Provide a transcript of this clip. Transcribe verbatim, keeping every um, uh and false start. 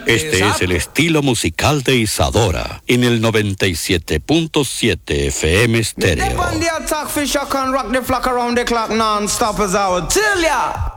Este Exacto. es el estilo musical de Isadora en el noventa y siete punto siete F M Step Stereo. on the attack, fish, I can rock the flock around the clock non-stop as I would tell ya.